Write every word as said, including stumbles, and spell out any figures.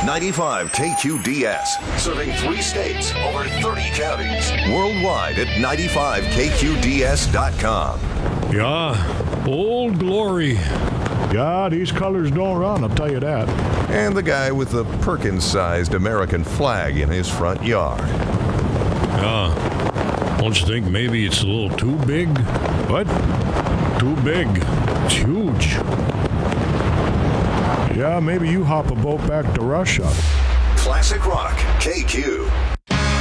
ninety-five K Q D S, serving three states, over thirty counties. Worldwide at ninety-five K Q D S dot com. Yeah, Old Glory. Yeah, these colors don't run, I'll tell you that. And the guy with the Perkins-sized American flag in his front yard. Yeah. Don't you think maybe it's a little too big? What? Too big. It's huge. Yeah, maybe you hop a boat back to Russia. Classic Rock, K Q.